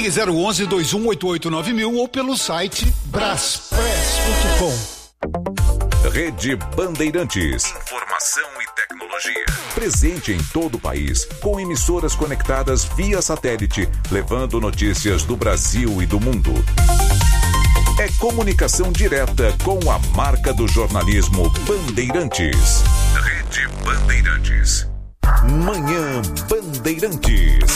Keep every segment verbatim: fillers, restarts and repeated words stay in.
Ligue zero onze, dois um oito oito, nove mil ou pelo site braspress ponto com. Rede Bandeirantes. Informação e tecnologia. Presente em todo o país, com emissoras conectadas via satélite, levando notícias do Brasil e do mundo. É comunicação direta com a marca do jornalismo Bandeirantes. Rede Bandeirantes. Manhã Bandeirantes.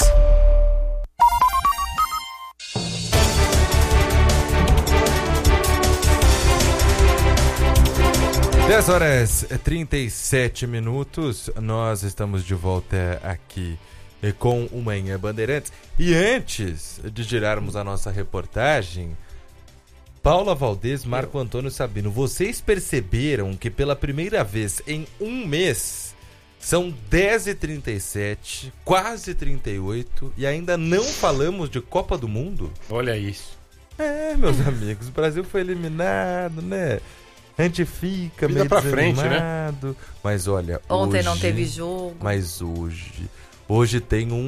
dez horas e trinta e sete minutos, nós estamos de volta aqui com o Manhã Bandeirantes. E antes de girarmos a nossa reportagem, Paula Valdez, Marco Antônio Sabino, vocês perceberam que pela primeira vez em um mês são dez e trinta e sete, quase trinta e oito, e ainda não falamos de Copa do Mundo? Olha isso. É, meus amigos, o Brasil foi eliminado, né? A gente fica Vida meio pra desanimado, frente, né? Mas olha, ontem hoje, não teve jogo. Mas hoje, hoje tem um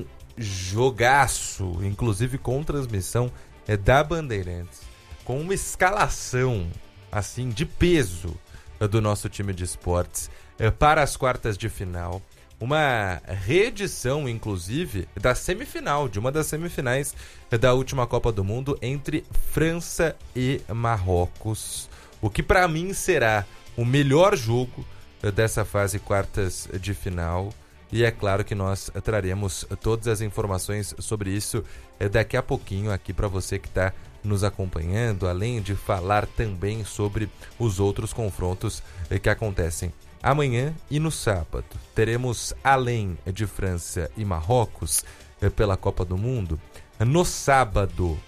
jogaço, inclusive com transmissão é da Bandeirantes, com uma escalação assim de peso do nosso time de esportes é, para as quartas de final. Uma reedição, inclusive, da semifinal, de uma das semifinais da última Copa do Mundo entre França e Marrocos. O que para mim será o melhor jogo dessa fase quartas de final. E é claro que nós traremos todas as informações sobre isso daqui a pouquinho aqui para você que está nos acompanhando, além de falar também sobre os outros confrontos que acontecem amanhã e no sábado. Teremos, além de França e Marrocos pela Copa do Mundo, no sábado,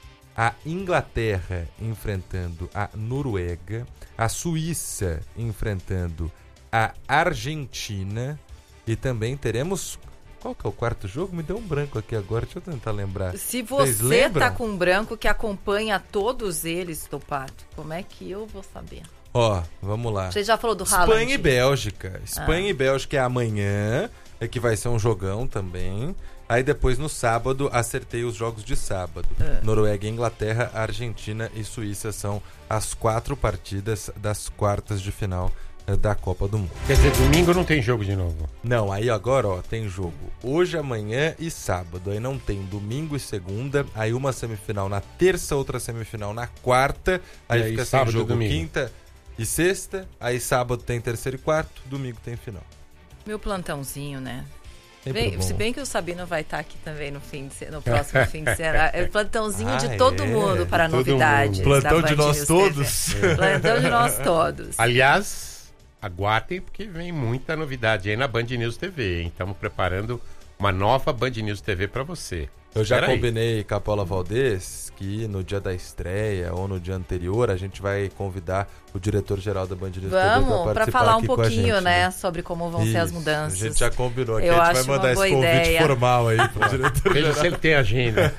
a Inglaterra enfrentando a Noruega, a Suíça enfrentando a Argentina e também teremos... Qual que é o quarto jogo? Me deu um branco aqui agora, deixa eu tentar lembrar. Se você tá com um branco que acompanha todos eles, Topato, como é que eu vou saber? Ó, vamos lá. Você já falou do Haaland? Espanha e Bélgica. Espanha ah. e Bélgica é amanhã, é que vai ser um jogão também. Aí depois no sábado, acertei os jogos de sábado. É. Noruega, Inglaterra, Argentina e Suíça são as quatro partidas das quartas de final da Copa do Mundo. Quer dizer, domingo não tem jogo de novo? Não, aí agora ó, tem jogo hoje, amanhã e sábado. Aí não tem domingo e segunda. Aí uma semifinal na terça, outra semifinal na quarta. Aí, e aí fica sábado sem jogo domingo. Quinta e sexta. Aí sábado tem terceiro e quarto, domingo tem final. Meu plantãozinho, né? Sempre Bem, bom. se bem que o Sabino vai estar aqui também no, fim de, no próximo fim de semana. É o plantãozinho Ah, de todo é? mundo para De todo novidades. mundo. Plantão da de Band nós News todos. T V. Plantão de nós todos. Aliás, aguardem porque vem muita novidade aí na Band News T V, hein? Estamos preparando uma nova Band News T V para você. Eu já Espera combinei aí com a Paula Valdez que no dia da estreia ou no dia anterior a gente vai convidar o diretor-geral da Band News Vamos, T V para falar um aqui com a pouquinho, gente, né, sobre como vão Isso, ser as mudanças. A gente já combinou aqui, Eu a gente acho vai mandar uma esse boa convite ideia. formal aí pro diretor. Veja se ele tem agenda.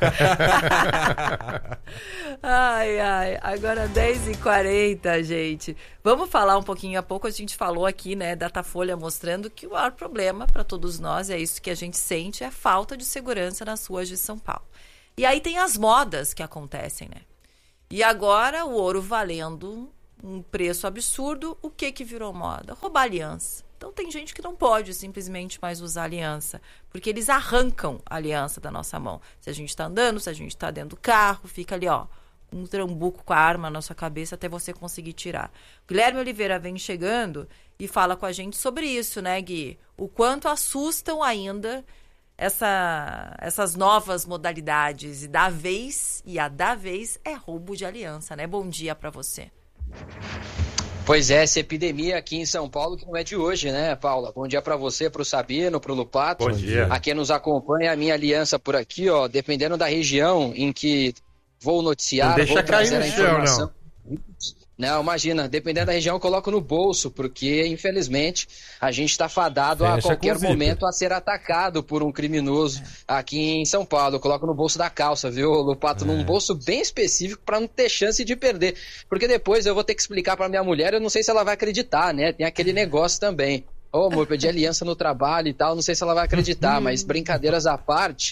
Ai, ai, agora dez e quarenta, gente. Vamos falar um pouquinho, há pouco a gente falou aqui, né, Datafolha mostrando que o maior problema para todos nós, é isso que a gente sente, é a falta de segurança nas ruas de São Paulo. E aí tem as modas que acontecem, né? E agora o ouro valendo um preço absurdo, o que que virou moda? Roubar aliança. Então tem gente que não pode simplesmente mais usar aliança, porque eles arrancam a aliança da nossa mão. Se a gente está andando, se a gente está dentro do carro, fica ali, ó, um trambuco com a arma na sua cabeça até você conseguir tirar. O Guilherme Oliveira vem chegando e fala com a gente sobre isso, né, Gui? O quanto assustam ainda essa, essas novas modalidades. E da vez, e a da vez, é roubo de aliança, né? Bom dia para você. Pois é, essa epidemia aqui em São Paulo que não é de hoje, né, Paula? Bom dia para você, para o Sabino, para o Lupato. Bom dia. A quem nos acompanha, a minha aliança por aqui, ó, dependendo da região em que vou noticiar, não deixa vou cair trazer no a chão, informação. não. Não, imagina, dependendo da região eu coloco no bolso, porque infelizmente a gente está fadado Fecha a qualquer com momento a ser atacado por um criminoso aqui em São Paulo. Eu coloco no bolso da calça, viu, Lupato? É. Num bolso bem específico para não ter chance de perder. Porque depois eu vou ter que explicar para minha mulher, eu não sei se ela vai acreditar, né? Tem aquele negócio também. Ô, amor, eu pedi aliança no trabalho e tal, não sei se ela vai acreditar, mas brincadeiras à parte,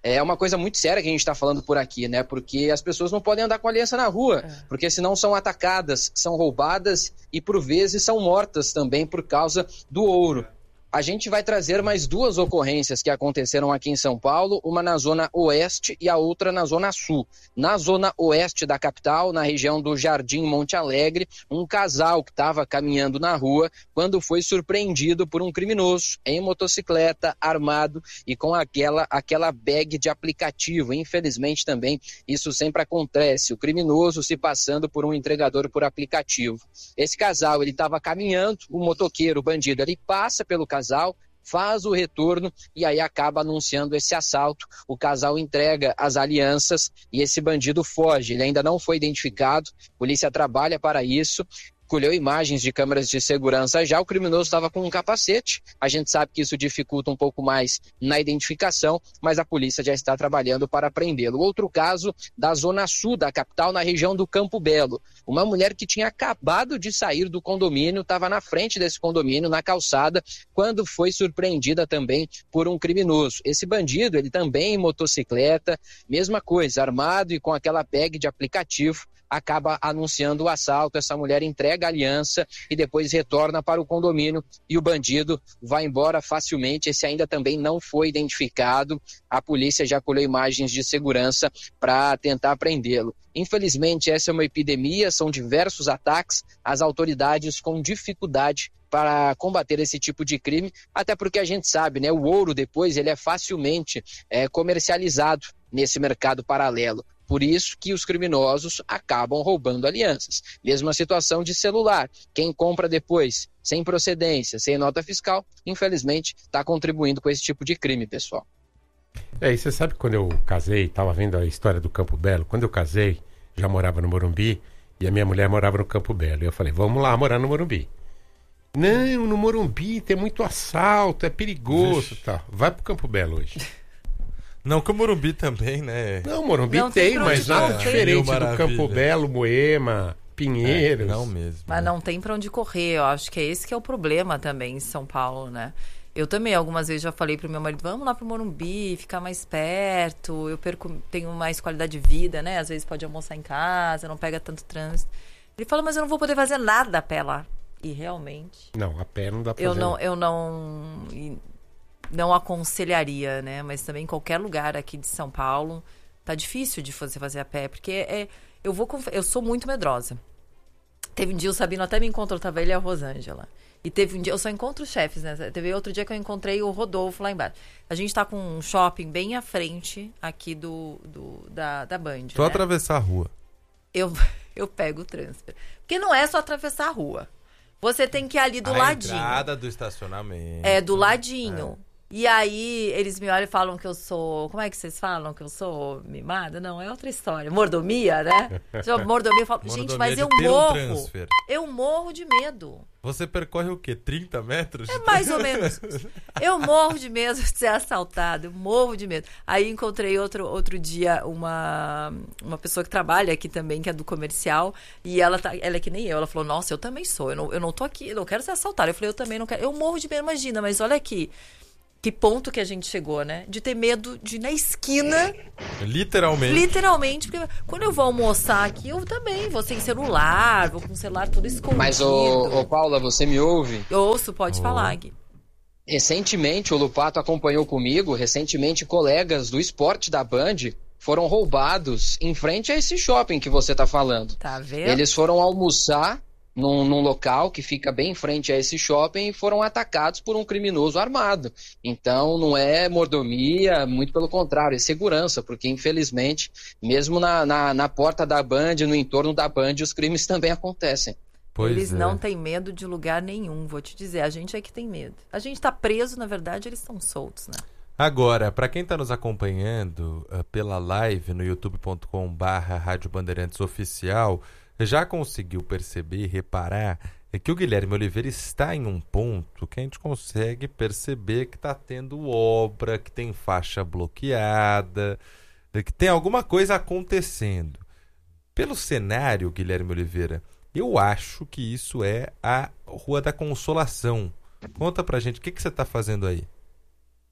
é uma coisa muito séria que a gente está falando por aqui, né? Porque as pessoas não podem andar com aliança na rua, é. porque senão são atacadas, são roubadas e por vezes são mortas também por causa do ouro. A gente vai trazer mais duas ocorrências que aconteceram aqui em São Paulo, uma na zona oeste e a outra na zona sul. Na zona oeste da capital, na região do Jardim Monte Alegre, um casal que estava caminhando na rua quando foi surpreendido por um criminoso em motocicleta, armado e com aquela, aquela bag de aplicativo. Infelizmente também isso sempre acontece, o criminoso se passando por um entregador por aplicativo. Esse casal, ele estava caminhando, o motoqueiro, o bandido, ele passa pelo casal, faz o retorno e aí acaba anunciando esse assalto. O casal entrega as alianças e esse bandido foge. Ele ainda não foi identificado, a polícia trabalha para isso. Colheu imagens de câmeras de segurança já, o criminoso estava com um capacete, a gente sabe que isso dificulta um pouco mais na identificação, mas a polícia já está trabalhando para prendê-lo. Outro caso da zona sul da capital, na região do Campo Belo, uma mulher que tinha acabado de sair do condomínio, estava na frente desse condomínio, na calçada, quando foi surpreendida também por um criminoso. Esse bandido, ele também em motocicleta, mesma coisa, armado e com aquela bag de aplicativo, acaba anunciando o assalto. Essa mulher entrega a aliança e depois retorna para o condomínio e o bandido vai embora facilmente. Esse ainda também não foi identificado. A polícia já colheu imagens de segurança para tentar prendê-lo. Infelizmente, essa é uma epidemia, são diversos ataques, as autoridades com dificuldade para combater esse tipo de crime, até porque a gente sabe, né, o ouro depois ele é facilmente é, comercializado nesse mercado paralelo. Por isso que os criminosos acabam roubando alianças. Mesma situação de celular. Quem compra depois, sem procedência, sem nota fiscal, infelizmente está contribuindo com esse tipo de crime, pessoal. É, e você sabe que quando eu casei, estava vendo a história do Campo Belo, quando eu casei, já morava no Morumbi, e a minha mulher morava no Campo Belo. E eu falei, vamos lá morar no Morumbi. Não, no Morumbi tem muito assalto, é perigoso. Tá. Vai pro Campo Belo hoje. Não, que o Morumbi também, né? Não, o Morumbi não tem, tem mas nada é, diferente do Campo Belo, Moema, Pinheiros. É, não mesmo. Mas não tem pra onde correr, eu acho que é esse que é o problema também em São Paulo, né? Eu também algumas vezes já falei pro meu marido, vamos lá pro Morumbi, ficar mais perto, eu perco, tenho mais qualidade de vida, né? Às vezes pode almoçar em casa, não pega tanto trânsito. Ele fala, mas eu não vou poder fazer nada a pé lá. E realmente... Não, a pé não dá pra eu fazer. Não, eu não... não aconselharia, né? Mas também em qualquer lugar aqui de São Paulo tá difícil de você fazer a pé, porque é, eu vou eu sou muito medrosa. Teve um dia o Sabino até me encontrou, tava ele e a Rosângela. E teve um dia, eu só encontro chefes, né? Teve outro dia que eu encontrei o Rodolfo lá embaixo. A gente tá com um shopping bem à frente aqui do, do da, da Band. Só né? atravessar a rua. Eu, eu pego o transfer. Porque não é só atravessar a rua. Você tem que ir ali do a ladinho. A entrada do estacionamento. É, do ladinho. É. E aí, eles me olham e falam que eu sou... Como é que vocês falam? Que eu sou mimada? Não, é outra história. Mordomia, né? Mordomia, eu falo, Mordomia gente, mas eu um morro. Transfer. Eu morro de medo. Você percorre o quê? trinta metros? É mais ou menos. Eu morro de medo de ser assaltado. Eu morro de medo. Aí encontrei outro, outro dia uma, uma pessoa que trabalha aqui também, que é do comercial. E ela, tá, ela é que nem eu. Ela falou, nossa, eu também sou. Eu não, eu não tô aqui, eu não quero ser assaltada. Eu falei, eu também não quero. Eu morro de medo, imagina. Mas olha aqui. Que ponto que a gente chegou, né? De ter medo de ir na esquina. Literalmente. Literalmente. Porque quando eu vou almoçar aqui, eu também vou sem celular, vou com o celular tudo escondido. Mas, ô, ô Paula, você me ouve? Eu ouço, pode oh. falar, Gui. Recentemente, o Lupato acompanhou comigo, recentemente colegas do esporte da Band foram roubados em frente a esse shopping que você tá falando. Tá vendo? Eles foram almoçar Num, num local que fica bem em frente a esse shopping e foram atacados por um criminoso armado. Então não é mordomia, muito pelo contrário, é segurança, porque infelizmente, mesmo na, na, na porta da Band, no entorno da Band, os crimes também acontecem. Pois eles é. não têm medo de lugar nenhum, vou te dizer. A gente é que tem medo. A gente tá preso, na verdade, eles estão soltos, né? Agora, para quem está nos acompanhando uh, pela live no youtube ponto com barra Rádio Bandeirantes Oficial, já conseguiu perceber e reparar que o Guilherme Oliveira está em um ponto que a gente consegue perceber que está tendo obra, que tem faixa bloqueada, que tem alguma coisa acontecendo. Pelo cenário, Guilherme Oliveira, eu acho que isso é a Rua da Consolação. Conta pra gente, o que, que você está fazendo aí?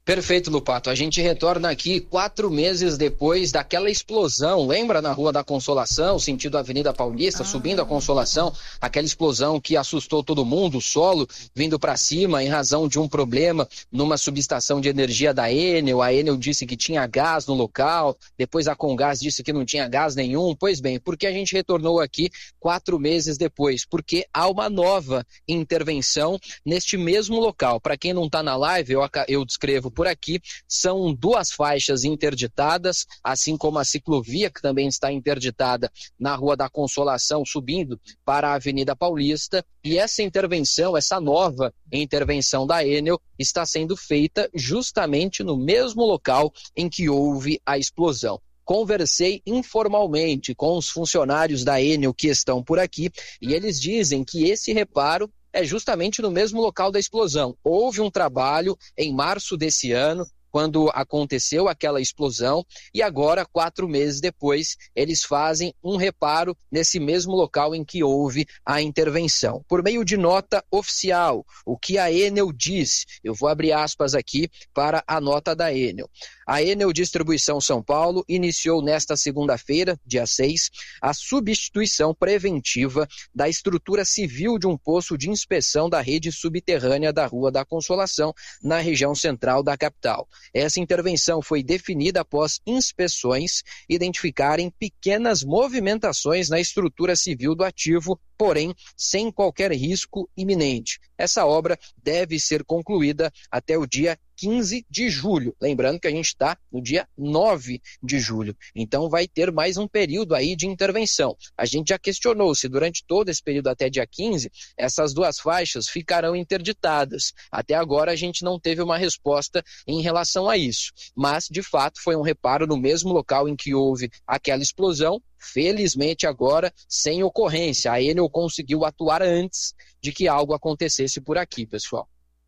Perfeito, Lupato. A gente retorna aqui quatro meses depois daquela explosão. Lembra na Rua da Consolação, sentido Avenida Paulista, ah. subindo a Consolação? Aquela explosão que assustou todo mundo, o solo vindo para cima em razão de um problema numa subestação de energia da Enel. A Enel disse que tinha gás no local, depois a Comgás disse que não tinha gás nenhum. Pois bem, por que a gente retornou aqui quatro meses depois? Porque há uma nova intervenção neste mesmo local. Para quem não está na live, eu, eu descrevo por aqui, são duas faixas interditadas, assim como a ciclovia, que também está interditada na Rua da Consolação, subindo para a Avenida Paulista, e essa intervenção, essa nova intervenção da Enel, está sendo feita justamente no mesmo local em que houve a explosão. Conversei informalmente com os funcionários da Enel que estão por aqui, e eles dizem que esse reparo é justamente no mesmo local da explosão. Houve um trabalho em março desse ano, quando aconteceu aquela explosão, e agora, quatro meses depois, eles fazem um reparo nesse mesmo local em que houve a intervenção. Por meio de nota oficial, o que a Enel diz, eu vou abrir aspas aqui para a nota da Enel. A Enel Distribuição São Paulo iniciou nesta segunda-feira, dia seis, a substituição preventiva da estrutura civil de um poço de inspeção da rede subterrânea da Rua da Consolação, na região central da capital. Essa intervenção foi definida após inspeções identificarem pequenas movimentações na estrutura civil do ativo, porém sem qualquer risco iminente. Essa obra deve ser concluída até o dia quinze de julho. Lembrando que a gente está no dia nove de julho. Então vai ter mais um período aí de intervenção. A gente já questionou se durante todo esse período até dia quinze, essas duas faixas ficarão interditadas. Até agora a gente não teve uma resposta em relação a isso. Mas, de fato, foi um reparo no mesmo local em que houve aquela explosão. Felizmente agora sem ocorrência. A Enel conseguiu atuar antes de que algo acontecesse por aqui, pessoal.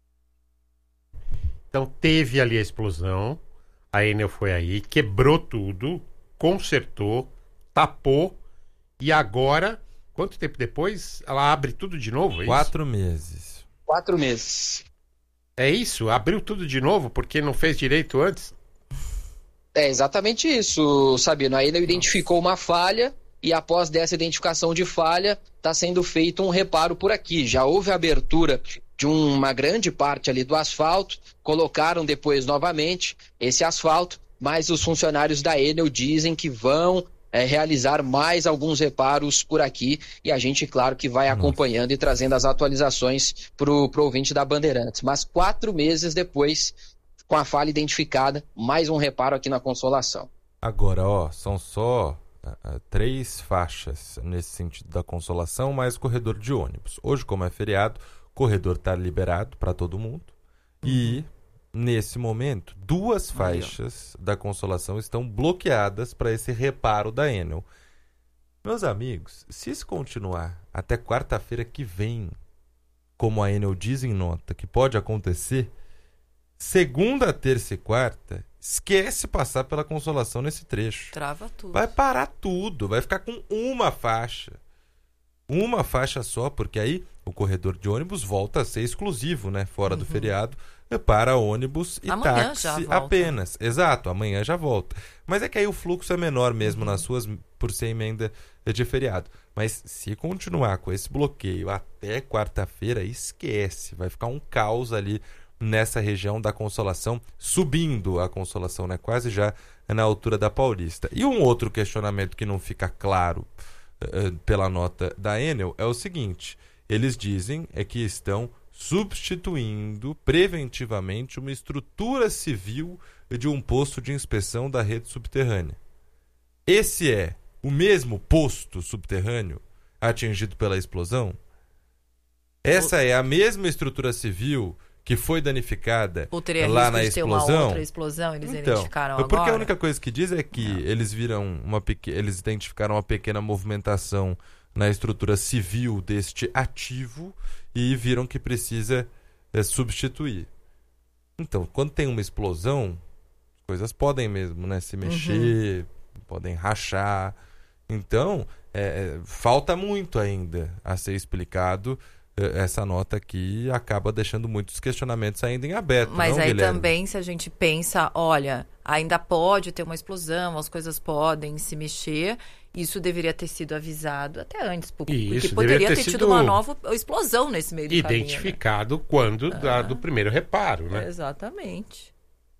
Então teve ali a explosão, a Enel foi aí, quebrou tudo, consertou, tapou, e agora, quanto tempo depois, ela abre tudo de novo? É Quatro isso? meses. Quatro meses. É isso? Abriu tudo de novo porque não fez direito antes? É exatamente isso, Sabino. A Enel identificou uma falha e após dessa identificação de falha está sendo feito um reparo por aqui. Já houve abertura de uma grande parte ali do asfalto, colocaram depois novamente esse asfalto, mas os funcionários da Enel dizem que vão é, realizar mais alguns reparos por aqui, e a gente, claro, que vai acompanhando e trazendo as atualizações para o ouvinte da Bandeirantes. Mas quatro meses depois, com a falha identificada, mais um reparo aqui na Consolação. Agora, ó, são só uh, três faixas nesse sentido da Consolação, mais corredor de ônibus. Hoje, como é feriado, o corredor está liberado para todo mundo. Uhum. E, nesse momento, duas faixas Aí, da Consolação estão bloqueadas para esse reparo da Enel. Meus amigos, se isso continuar até quarta-feira que vem, como a Enel diz em nota que pode acontecer, segunda, terça e quarta, esquece passar pela Consolação nesse trecho. Trava tudo. Vai parar tudo, vai ficar com uma faixa. Uma faixa só, porque aí o corredor de ônibus volta a ser exclusivo, né? Fora uhum. do feriado, para ônibus e amanhã táxi apenas. Exato, amanhã já volta. Mas é que aí o fluxo é menor mesmo uhum. nas suas, por ser emenda de feriado. Mas se continuar com esse bloqueio até quarta-feira, esquece. Vai ficar um caos ali nessa região da Consolação, subindo a Consolação, né? Quase já na altura da Paulista. E um outro questionamento que não fica claro uh, pela nota da Enel é o seguinte: eles dizem é que estão substituindo preventivamente uma estrutura civil de um posto de inspeção da rede subterrânea. Esse é o mesmo posto subterrâneo atingido pela explosão? Essa é a mesma estrutura civil que foi danificada lá na de explosão. Ter uma outra explosão, eles então, identificaram porque agora. A única coisa que diz é que Não. eles viram uma pequ... eles identificaram uma pequena movimentação na estrutura civil deste ativo e viram que precisa é, substituir. Então, quando tem uma explosão, as coisas podem mesmo, né, se mexer, uhum. podem rachar. Então, é, falta muito ainda a ser explicado essa nota aqui acaba deixando muitos questionamentos ainda em aberto. Mas não, aí Guilherme? também, se a gente pensa, olha, ainda pode ter uma explosão, as coisas podem se mexer, isso deveria ter sido avisado até antes, porque Isso, poderia ter, ter tido sido uma nova explosão nesse meio do caminho. Identificado quando né? da, ah, do primeiro reparo, né? Exatamente.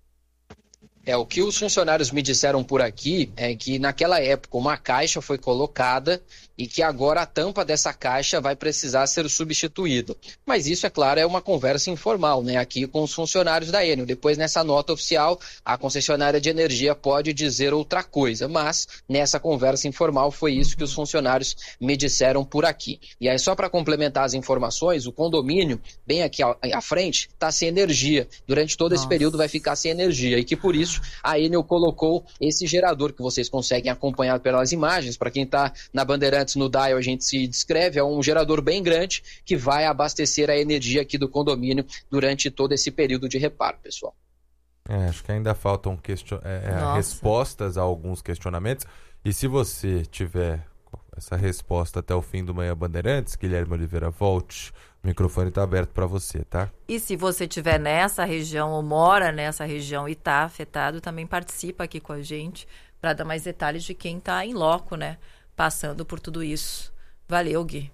É, o que os funcionários me disseram por aqui é que naquela época uma caixa foi colocada e que agora a tampa dessa caixa vai precisar ser substituída. Mas isso, é claro, é uma conversa informal, né, aqui com os funcionários da Enel. Depois, nessa nota oficial, a concessionária de energia pode dizer outra coisa, mas nessa conversa informal foi isso que os funcionários me disseram por aqui. E aí, só para complementar as informações, o condomínio, bem aqui à frente, está sem energia. Durante todo Nossa. esse período vai ficar sem energia e que por isso a Enel colocou esse gerador que vocês conseguem acompanhar pelas imagens. Para quem está na Bandeirantes, no dial, a gente se descreve, é um gerador bem grande que vai abastecer a energia aqui do condomínio durante todo esse período de reparo, pessoal. É, acho que ainda faltam question... é, respostas a alguns questionamentos. E se você tiver essa resposta até o fim do Manhã Bandeirantes, Guilherme Oliveira, volte. O microfone está aberto para você, tá? E se você estiver nessa região ou mora nessa região e está afetado, também participa aqui com a gente para dar mais detalhes de quem está em loco, né? Passando por tudo isso. Valeu, Gui.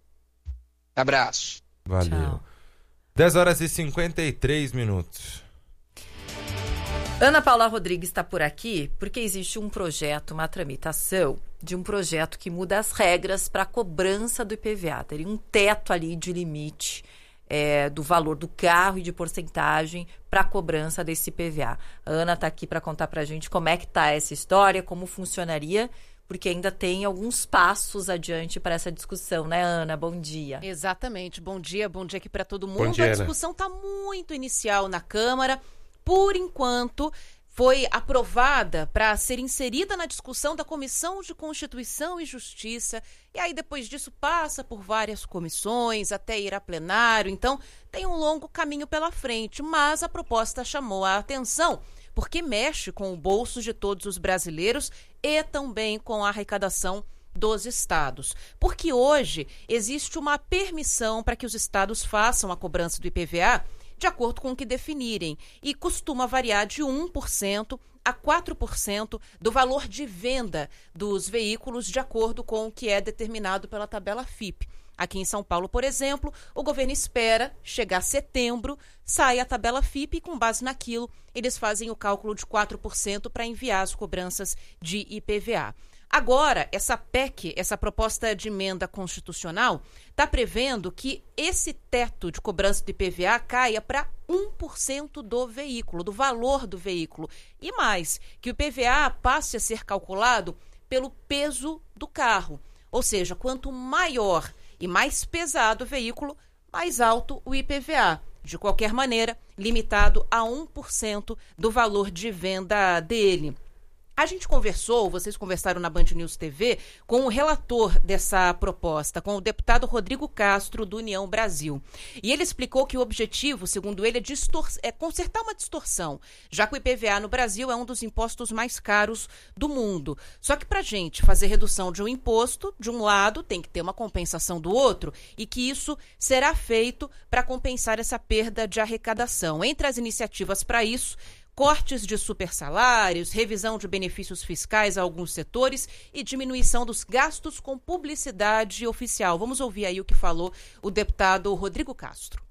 Abraço. Valeu. Tchau. dez horas e cinquenta e três minutos. Ana Paula Rodrigues está por aqui porque existe um projeto, uma tramitação de um projeto que muda as regras para a cobrança do I P V A. Teria um teto ali de limite é, do valor do carro e de porcentagem para a cobrança desse I P V A. A Ana está aqui para contar para a gente como é que está essa história, como funcionaria, porque ainda tem alguns passos adiante para essa discussão, né, Ana? Bom dia. Exatamente. Bom dia, bom dia aqui para todo mundo. Bom dia, a Ana. discussão está muito inicial na Câmara. Por enquanto, foi aprovada para ser inserida na discussão da Comissão de Constituição e Justiça. E aí, depois disso, passa por várias comissões até ir a plenário. Então, tem um longo caminho pela frente. Mas a proposta chamou a atenção porque mexe com o bolso de todos os brasileiros e também com a arrecadação dos estados. Porque hoje existe uma permissão para que os estados façam a cobrança do I P V A de acordo com o que definirem, e costuma variar de um por cento a quatro por cento do valor de venda dos veículos, de acordo com o que é determinado pela tabela F I P. Aqui em São Paulo, por exemplo, o governo espera chegar setembro, sai a tabela F I P e, com base naquilo, eles fazem o cálculo de quatro por cento para enviar as cobranças de I P V A. Agora, essa P E C, essa proposta de emenda constitucional, está prevendo que esse teto de cobrança do I P V A caia para um por cento do veículo, do valor do veículo. E mais, que o I P V A passe a ser calculado pelo peso do carro. Ou seja, quanto maior e mais pesado o veículo, mais alto o I P V A. De qualquer maneira, limitado a um por cento do valor de venda dele. A gente conversou, vocês conversaram na Band News T V, com o relator dessa proposta, com o deputado Rodrigo Castro, do União Brasil. E ele explicou que o objetivo, segundo ele, é, distor- é consertar uma distorção, já que o I P V A no Brasil é um dos impostos mais caros do mundo. Só que para a gente fazer redução de um imposto, de um lado, tem que ter uma compensação do outro, e que isso será feito para compensar essa perda de arrecadação. Entre as iniciativas para isso, cortes de supersalários, revisão de benefícios fiscais a alguns setores e diminuição dos gastos com publicidade oficial. Vamos ouvir aí o que falou o deputado Rodrigo Castro.